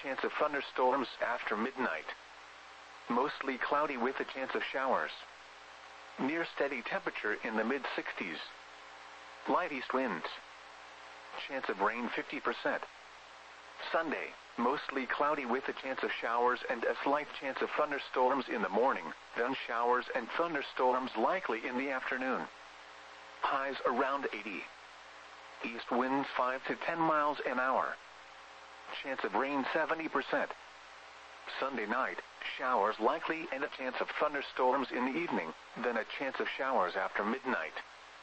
chance of thunderstorms after midnight. Mostly cloudy with a chance of showers. Near steady temperature in the mid-60s. Light east winds. Chance of rain 50%. Sunday, mostly cloudy with a chance of showers and a slight chance of thunderstorms in the morning, then showers and thunderstorms likely in the afternoon. Highs around 80. East winds 5 to 10 miles an hour. Chance of rain 70%. Sunday night, showers likely and a chance of thunderstorms in the evening, then a chance of showers after midnight.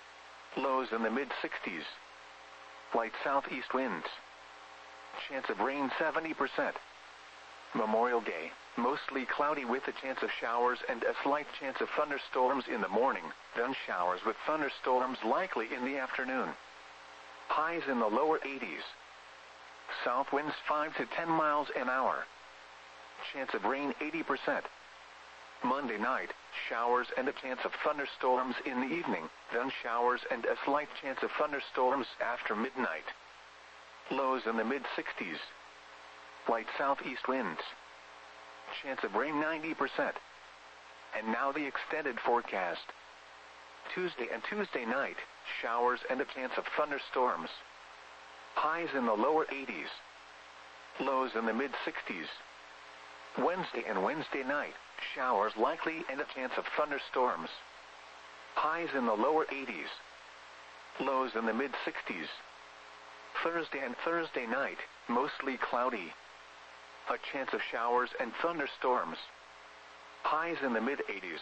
Lows in the mid-60s. Light southeast winds. Chance of rain 70%. Memorial Day, mostly cloudy with a chance of showers and a slight chance of thunderstorms in the morning, then showers with thunderstorms likely in the afternoon. Highs in the lower 80s. South winds 5 to 10 miles an hour. Chance of rain 80%. Monday night, showers and a chance of thunderstorms in the evening, then showers and a slight chance of thunderstorms after midnight. Lows in the mid-60s. Light southeast winds. Chance of rain 90%. And now the extended forecast. Tuesday and Tuesday night, showers and a chance of thunderstorms. Highs in the lower 80s. Lows in the mid-60s. Wednesday and Wednesday night, showers likely and a chance of thunderstorms. Highs in the lower 80s. Lows in the mid-60s. Thursday and Thursday night, mostly cloudy. A chance of showers and thunderstorms. Highs in the mid-80s.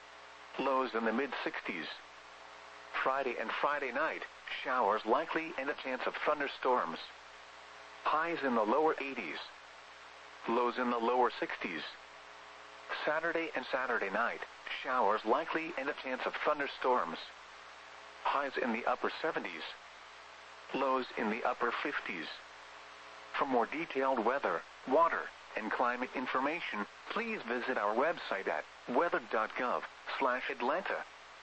Lows in the mid-60s. Friday and Friday night, showers likely and a chance of thunderstorms. Highs in the lower 80s. Lows in the lower 60s. Saturday and Saturday night, showers likely and a chance of thunderstorms. Highs in the upper 70s. Lows in the upper 50s. For more detailed weather, water, and climate information, please visit our website at weather.gov/Atlanta.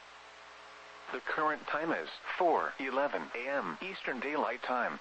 The current time is 4:11 a.m. Eastern Daylight Time.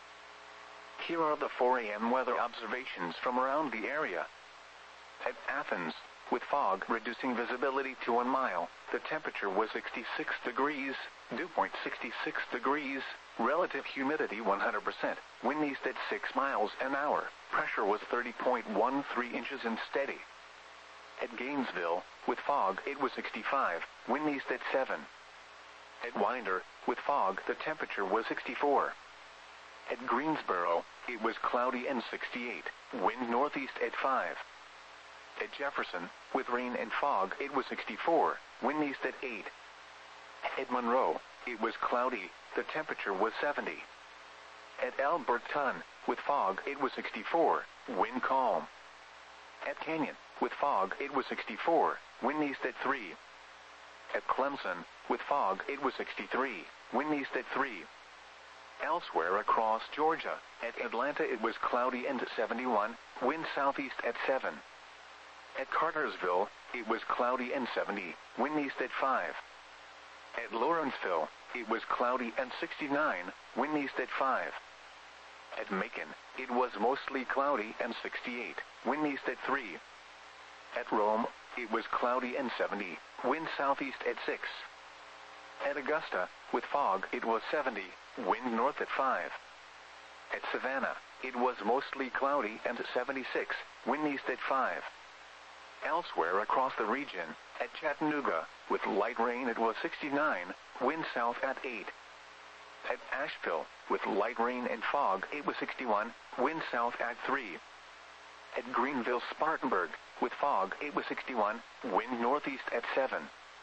Here are the 4 a.m. weather observations from around the area. At Athens, with fog reducing visibility to 1 mile, the temperature was 66 degrees, dew point 66 degrees, relative humidity 100%, wind east at 6 miles an hour, pressure was 30.13 inches and steady. At Gainesville, with fog, it was 65, wind east at 7. At Winder, with fog, the temperature was 64. At Greensboro, it was cloudy and 68, wind northeast at 5. At Jefferson, with rain and fog, it was 64, wind east at 8. At Monroe, it was cloudy, the temperature was 70. At Alberton, with fog, it was 64, wind calm. At Canyon, with fog, it was 64, wind east at 3. At Clemson, with fog, it was 63, wind east at 3. Elsewhere across Georgia, at Atlanta it was cloudy and 71, wind southeast at 7. At Cartersville, it was cloudy and 70, wind east at 5. At Lawrenceville, it was cloudy and 69, wind east at 5. At Macon, it was mostly cloudy and 68, wind east at 3. At Rome, it was cloudy and 70, wind southeast at 6. At Augusta, with fog, it was 70, wind north at 5. At Savannah, it was mostly cloudy and 76, wind east at 5. Elsewhere across the region, at Chattanooga, with light rain it was 69, wind south at 8. At Asheville, with light rain and fog it was 61, wind south at 3. At Greenville-Spartanburg, with fog it was 61, wind northeast at 7.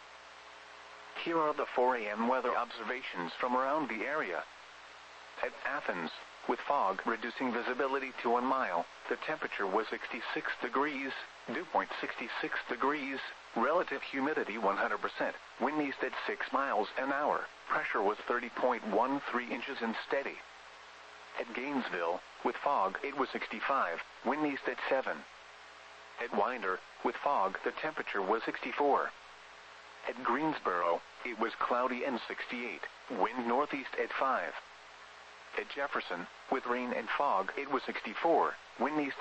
Here are the 4 a.m. weather observations from around the area. At Athens, with fog reducing visibility to 1 mile, the temperature was 66 degrees, dew point 66 degrees, relative humidity 100%, wind east at 6 miles an hour, pressure was 30.13 inches and steady. At Gainesville, with fog, it was 65, wind east at 7. At Winder, with fog, the temperature was 64. At Greensboro, it was cloudy and 68, wind northeast at 5. At Jefferson, with rain and fog, it was 64, wind east